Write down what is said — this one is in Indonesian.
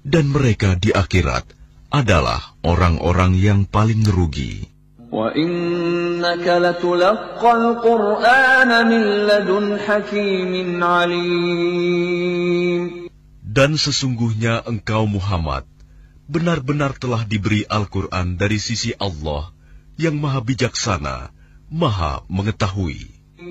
Dan mereka di akhirat adalah orang-orang yang paling merugi. وَإِنَّكَ لَتُلَقَّى الْقُرْآنَ مِنْ لَدُنْ حَكِيمٍ عَلِيمٍ. Dan sesungguhnya engkau Muhammad benar-benar telah diberi Al-Quran dari sisi Allah yang maha bijaksana, maha mengetahui.